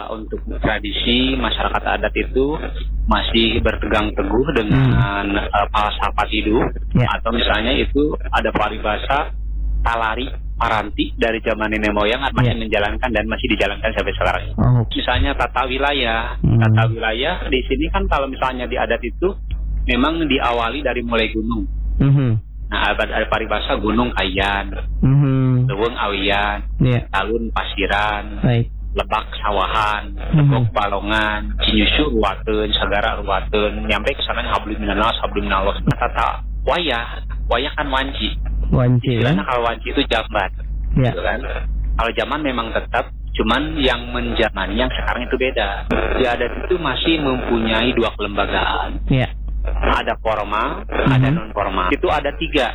untuk tradisi masyarakat adat itu masih berpegang teguh dengan falsafat hidup, atau misalnya itu ada paribasa talari paranti dari zaman nenek moyang masih menjalankan dan masih dijalankan sampai sekarang. Misalnya tata wilayah. Tata wilayah di sini kan kalau misalnya di adat itu memang diawali dari mulai gunung. Nah, ada paribasa gunung Kayan, Leuweung Awian, Talun Pasiran, Lebak Sawahan, Legok Balongan, Cinyusu Ruwateun, Sagara Ruwateun, nyampe ke sana Hablum Minanas, Hablum Minalos. Tata wayah kan wanci. Istilahnya kalau wanci itu jamban, gitu kan. Kalau zaman memang tetap, cuman yang menjamani yang sekarang itu beda. Di adat itu masih mempunyai 2 kelembagaan. Ada formal, ada non formal. Itu ada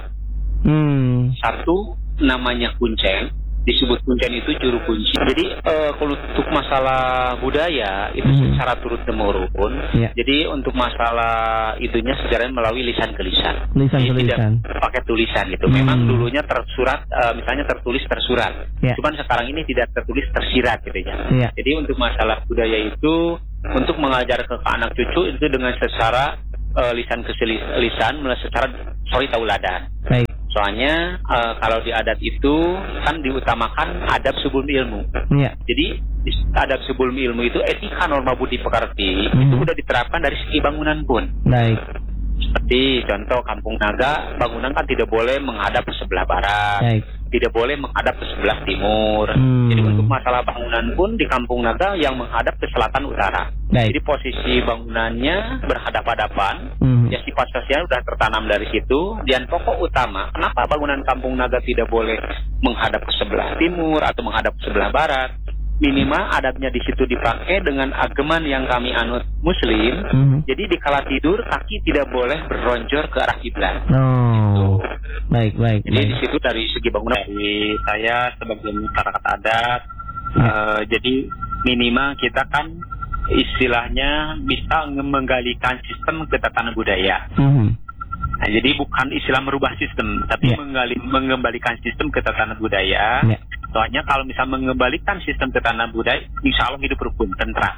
3. Satu namanya kuncen. Disebut kuncen itu juru kunci. Jadi kalau untuk masalah budaya itu secara turun temurun. Jadi untuk masalah itunya sejarahnya melalui lisan ke lisan. Tidak pakai tulisan gitu. Memang dulunya tersurat, misalnya tersurat. Cuman sekarang ini tidak tertulis, tersirat gitu ya. Jadi untuk masalah budaya itu untuk mengajar ke anak cucu itu dengan secara lisan ke lisan, secara tauladan. Soalnya kalau di adat itu kan diutamakan adab sebelum ilmu. Jadi adab sebelum ilmu itu etika norma budi pekerti itu udah diterapkan dari segi bangunan pun. Seperti contoh Kampung Naga, bangunan kan tidak boleh menghadap ke sebelah barat, tidak boleh menghadap ke sebelah timur. Jadi untuk masalah bangunan pun di Kampung Naga yang menghadap ke selatan utara. Jadi posisi bangunannya berhadap-hadapan. Ya sifat sosial sudah tertanam dari situ. Dan pokok utama, kenapa bangunan Kampung Naga tidak boleh menghadap ke sebelah timur atau menghadap ke sebelah barat? Minimal adabnya di situ dipakai dengan ageman yang kami anut Muslim. Jadi di kala tidur kaki tidak boleh beronjor ke arah kiblat. Baik. Jadi di situ dari segi bangunan dari saya sebagai masyarakat adat, jadi minimal kita kan istilahnya bisa menggalikan sistem ketatanan budaya. Nah, jadi bukan istilah merubah sistem, tapi mengembalikan sistem ketatanan budaya. Soalnya kalau misalnya mengembalikan sistem ketatanan budaya, insya Allah hidup rukun, tentram.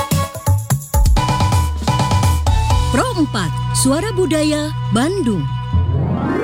Pro 4, Suara Budaya Bandung.